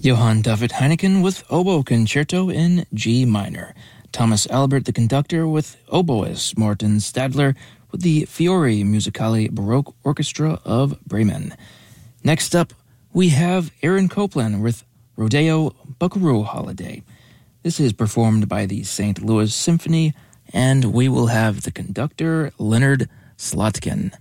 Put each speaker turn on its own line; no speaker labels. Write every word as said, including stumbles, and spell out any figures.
Johann David Heineken with Oboe Concerto in G minor. Thomas Albert, the conductor, with oboist Morten Stadler with the Fiori Musicale Baroque Orchestra of Bremen. Next up, we have Aaron Copland with Rodeo Buckaroo Holiday. This is performed by the Saint Louis Symphony, and we will have the conductor Leonard Slotkin.